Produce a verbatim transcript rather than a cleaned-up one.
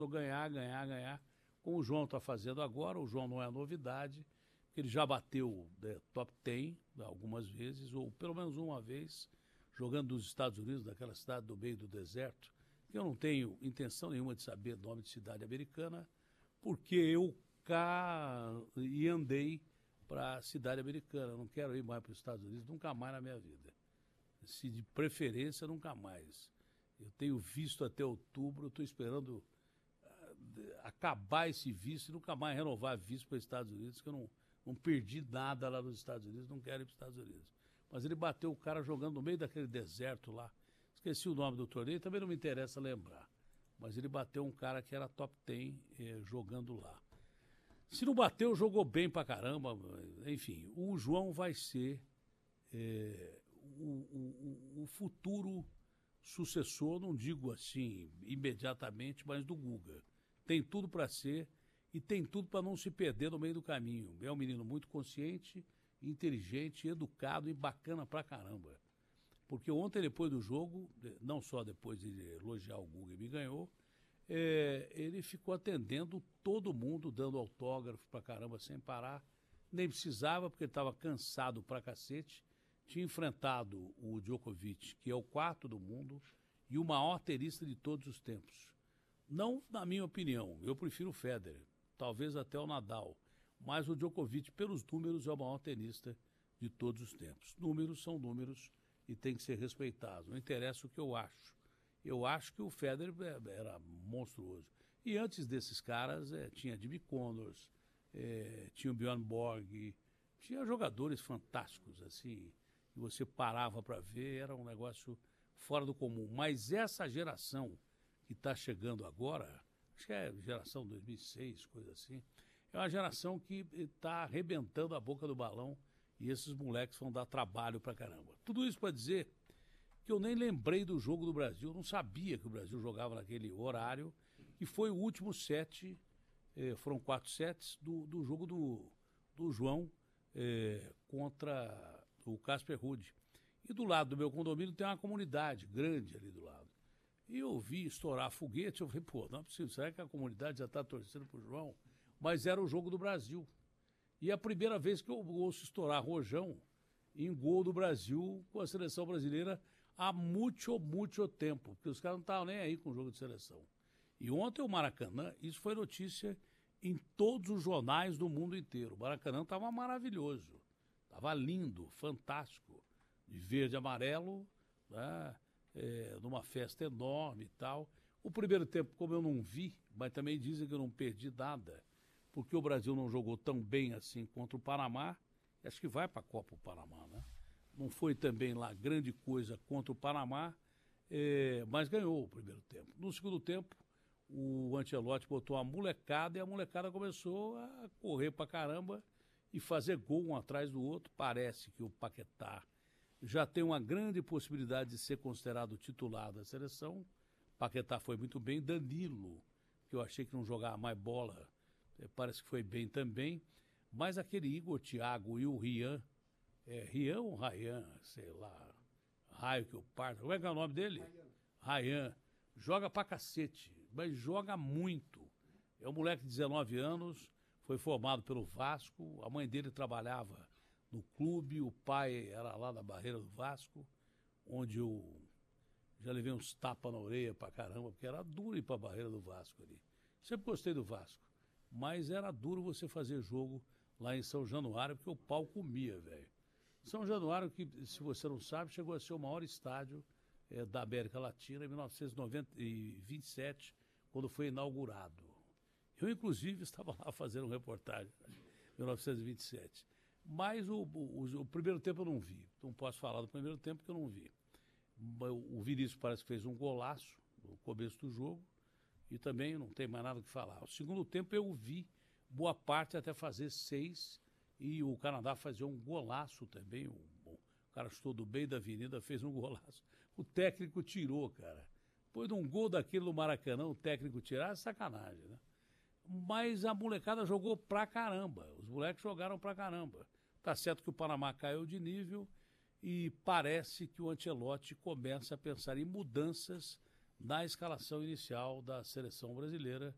ganhar, ganhar, ganhar, como o João está fazendo agora. O João não é novidade, ele já bateu né, top dez algumas vezes, ou pelo menos uma vez, jogando nos Estados Unidos, naquela cidade do meio do deserto, que eu não tenho intenção nenhuma de saber o nome de cidade americana, porque eu cá e andei para a cidade americana. Eu não quero ir mais para os Estados Unidos, nunca mais na minha vida. Se de preferência, nunca mais. Eu tenho visto até outubro, estou esperando uh, acabar esse visto e nunca mais renovar visto para os Estados Unidos, que eu não, não perdi nada lá nos Estados Unidos, não quero ir para os Estados Unidos. Mas ele bateu o cara jogando no meio daquele deserto lá. Esqueci o nome do torneio, também não me interessa lembrar. Mas ele bateu um cara que era top dez eh, jogando lá. Se não bateu, jogou bem pra caramba. Enfim, o João vai ser eh, o, o, o futuro sucessor, não digo assim imediatamente, mas do Guga. Tem tudo para ser e tem tudo para não se perder no meio do caminho. É um menino muito consciente, inteligente, educado e bacana pra caramba. Porque ontem, depois do jogo, não só depois de elogiar o Guga e me ganhou, é, ele ficou atendendo todo mundo, dando autógrafo pra caramba sem parar. Nem precisava, porque ele estava cansado pra cacete. Tinha enfrentado o Djokovic, que é o quarto do mundo e o maior tenista de todos os tempos. Não na minha opinião, eu prefiro o Federer, talvez até o Nadal. Mas o Djokovic, pelos números, é o maior tenista de todos os tempos. Números são números e tem que ser respeitado. Não interessa o que eu acho. Eu acho que o Federer era monstruoso. E antes desses caras, é, tinha Jimmy Connors, é, tinha o Bjorn Borg, tinha jogadores fantásticos, assim, e você parava para ver, era um negócio fora do comum. Mas essa geração que está chegando agora, acho que é geração dois mil e seis, coisa assim, é uma geração que está arrebentando a boca do balão e esses moleques vão dar trabalho pra caramba. Tudo isso para dizer que eu nem lembrei do jogo do Brasil, eu não sabia que o Brasil jogava naquele horário, e foi o último set, eh, foram quatro sets, do, do jogo do, do João eh, contra o Casper Ruud. E do lado do meu condomínio tem uma comunidade grande ali do lado. E eu vi estourar foguete, eu falei, pô, não é possível, será que a comunidade já está torcendo pro João? Mas era o jogo do Brasil. E é a primeira vez que eu ouço estourar rojão em gol do Brasil com a seleção brasileira há muito, muito tempo, porque os caras não estavam nem aí com o jogo de seleção. E ontem o Maracanã, isso foi notícia em todos os jornais do mundo inteiro. O Maracanã estava maravilhoso, estava lindo, fantástico, de verde e amarelo, né? É, numa festa enorme e tal. O primeiro tempo, como eu não vi, mas também dizem que eu não perdi nada, porque o Brasil não jogou tão bem assim contra o Panamá, acho que vai para a Copa o Panamá, né? Não foi também lá grande coisa contra o Panamá, é, mas ganhou o primeiro tempo. No segundo tempo, o Ancelotti botou a molecada e a molecada começou a correr pra caramba e fazer gol um atrás do outro. Parece que o Paquetá já tem uma grande possibilidade de ser considerado titular da seleção. Paquetá foi muito bem. Danilo, que eu achei que não jogava mais bola, parece que foi bem também. Mas aquele Igor Thiago e o Rian, é Rian ou Ryan, sei lá, raio que eu parto, como é que é o nome dele? Ryan. Joga pra cacete, mas joga muito. É um moleque de dezenove anos, foi formado pelo Vasco, a mãe dele trabalhava no clube, o pai era lá da Barreira do Vasco, onde eu já levei uns tapas na orelha pra caramba, porque era duro ir pra Barreira do Vasco ali. Sempre gostei do Vasco, mas era duro você fazer jogo lá em São Januário, porque o pau comia, velho. São Januário, que, se você não sabe, chegou a ser o maior estádio é, da América Latina em mil novecentos e vinte e sete, quando foi inaugurado. Eu, inclusive, estava lá fazendo uma reportagem em mil novecentos e vinte e sete. Mas o, o, o primeiro tempo eu não vi. Não posso falar do primeiro tempo porque eu não vi. O Vinícius parece que fez um golaço no começo do jogo e também não tem mais nada o que falar. O segundo tempo eu vi boa parte até fazer seis e o Canadá fazia um golaço também. O, o cara chutou do bem da avenida, fez um golaço. O técnico tirou, cara. Depois de um gol daquele no Maracanã, o técnico tirar é sacanagem, né? Mas a molecada jogou pra caramba. Os moleques jogaram pra caramba. Tá certo que o Panamá caiu de nível e parece que o Ancelotti começa a pensar em mudanças na escalação inicial da seleção brasileira,